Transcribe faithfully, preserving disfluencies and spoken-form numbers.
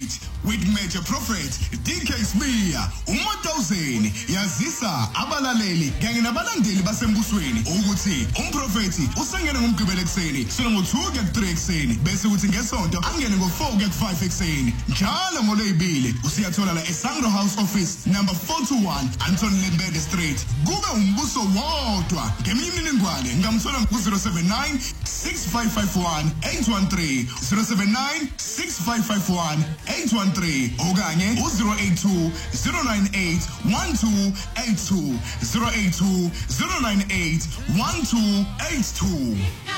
Street with Major Prophet D K Smear uMatawuzeni yazisa abalaleli kanye nabalandeli basembusweni ukuthi umprofeti usengene ngomgqibelo ekseni sona ngo-two kuya ku-three ekseni bese uthi ngesonto angene ngo-four kuya ku-five ekseni njalo ngolweyibili usiyathola la eSangro House Office number four two one Anton Lembede Street. Kube umbuso wodwa ngeminye imininingwane ngamthola ku-zero seven nine six five five one eight one three zero seven nine six five five one eight one three okanye u-zero eight two zero nine eight one two eight two zero eight two zero nine eight one two eight two.